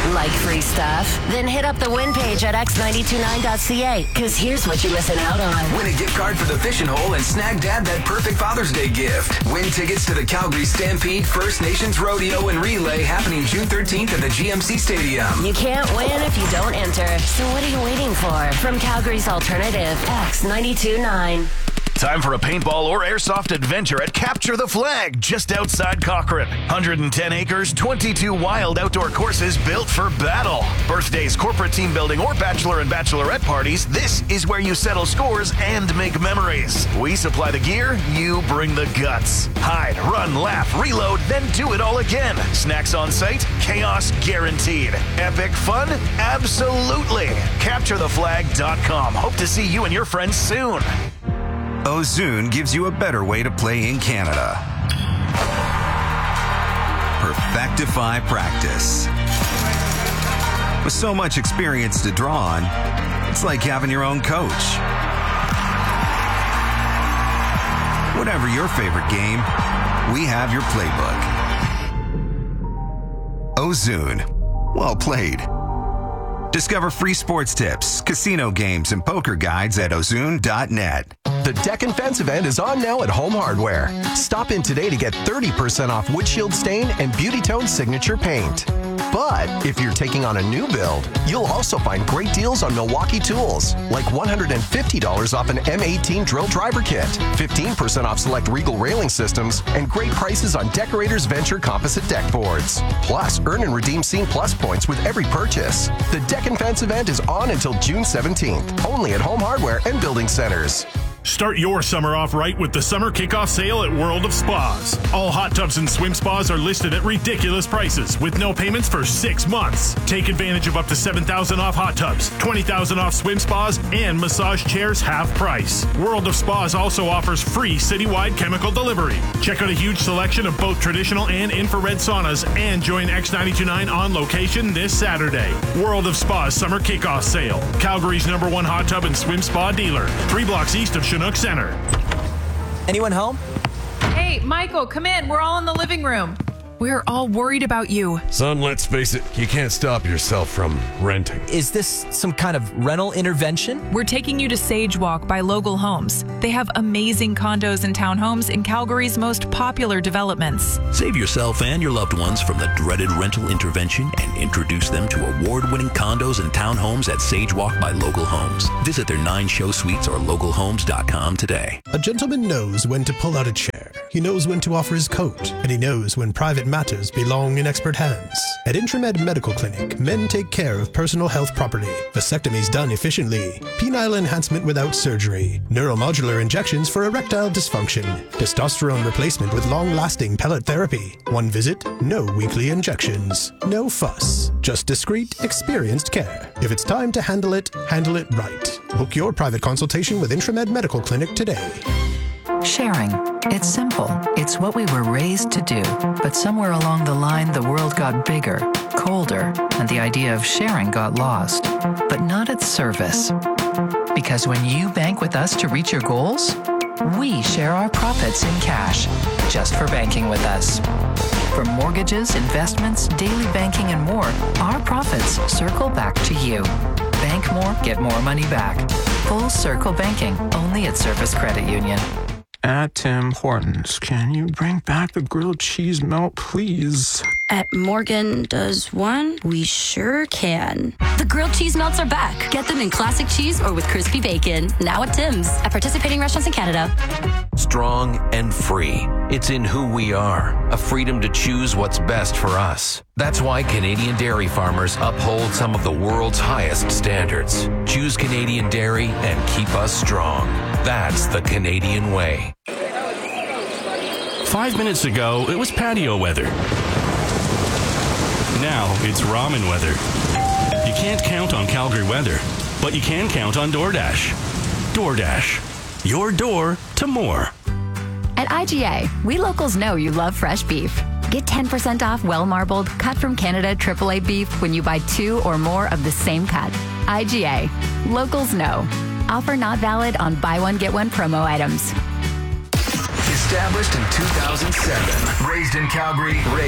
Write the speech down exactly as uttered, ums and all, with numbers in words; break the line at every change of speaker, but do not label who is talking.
Like free stuff? Then hit up the win page at x nine two nine dot c a, because here's what you're missing out on.
Win a gift card for the Fishing Hole and snag Dad that perfect Father's Day gift. Win tickets to the Calgary Stampede First Nations Rodeo and Relay happening June thirteenth at the G M C Stadium.
You can't win if you don't enter. So what are you waiting for? From Calgary's Alternative, X nine two nine.
Time for a paintball or airsoft adventure at Capture the Flag, just outside Cochrane. one hundred ten acres, twenty-two wild outdoor courses built for battle. Birthdays, corporate team building, or bachelor and bachelorette parties, this is where you settle scores and make memories. We supply the gear, you bring the guts. Hide, run, laugh, reload, then do it all again. Snacks on site, chaos guaranteed. Epic fun? Absolutely. capture the flag dot com. Hope to see you and your friends soon.
Ozoon gives you a better way to play in Canada. Perfectify practice. With so much experience to draw on, it's like having your own coach. Whatever your favorite game, we have your playbook. Ozoon. Well played. Discover free sports tips, casino games, and poker guides at ozoon dot net.
The Deck and Fence event is on now at Home Hardware. Stop in today to get thirty percent off windshield stain and Beauty Tone signature paint. But if you're taking on a new build, you'll also find great deals on Milwaukee tools, like one hundred fifty dollars off an M eighteen drill driver kit, fifteen percent off select Regal railing systems, and great prices on Decorators Venture composite deck boards. Plus, earn and redeem Scene Plus points with every purchase. The Deck and Fence event is on until June seventeenth, only at Home Hardware and Building Centers.
Start your summer off right with the summer kickoff sale at World of Spas. All hot tubs and swim spas are listed at ridiculous prices with no payments for six months. Take advantage of up to seven thousand dollars off hot tubs, twenty thousand dollars off swim spas, and massage chairs half price. World of Spas also offers free citywide chemical delivery. Check out a huge selection of both traditional and infrared saunas and join X nine two nine on location this Saturday. World of Spas summer kickoff sale. Calgary's number one hot tub and swim spa dealer. Three blocks east of Chinook Center.
Anyone home?
Hey, Michael, come in. We're all in the living room. We're all worried about you.
Son, let's face it, you can't stop yourself from renting.
Is this some kind of rental intervention?
We're taking you to Sage Walk by Local Homes. They have amazing condos and townhomes in Calgary's most popular developments.
Save yourself and your loved ones from the dreaded rental intervention and introduce them to award-winning condos and townhomes at Sage Walk by Local Homes. Visit their nine show suites or local homes dot com today.
A gentleman knows when to pull out a chair. He knows when to offer his coat, and he knows when private matters belong in expert hands. At Intramed Medical Clinic, men take care of personal health properly. Vasectomies done efficiently. Penile enhancement without surgery. Neuromodular injections for erectile dysfunction. Testosterone replacement with long-lasting pellet therapy. One visit, no weekly injections. No fuss. Just discreet, experienced care. If it's time to handle it, handle it right. Book your private consultation with Intramed Medical Clinic today.
Sharing. It's simple. It's what we were raised to do. But somewhere along the line, the world got bigger, colder, and the idea of sharing got lost. But not at Service. Because when you bank with us to reach your goals, we share our profits in cash, just for banking with us. For mortgages, investments, daily banking, and more, our profits circle back to you. Bank more, get more money back. Full circle banking, only at Service Credit Union.
At Tim Hortons, can you bring back the grilled cheese melt, please?
At Morgan Does One, we sure can. The grilled cheese melts are back. Get them in classic cheese or with crispy bacon. Now at Tim's. At participating restaurants in Canada.
Strong and free. It's in who we are. A freedom to choose what's best for us. That's why Canadian dairy farmers uphold some of the world's highest standards. Choose Canadian dairy and keep us strong. That's the Canadian way.
Five minutes ago, it was patio weather. Now it's ramen weather. You can't count on Calgary weather, but you can count on DoorDash. DoorDash. Your door to more.
At I G A, we locals know you love fresh beef. Get ten percent off well-marbled, cut from Canada triple A beef when you buy two or more of the same cut. I G A. Locals know. Offer not valid on buy one, get one promo items.
Established in two thousand seven. Raised in Calgary.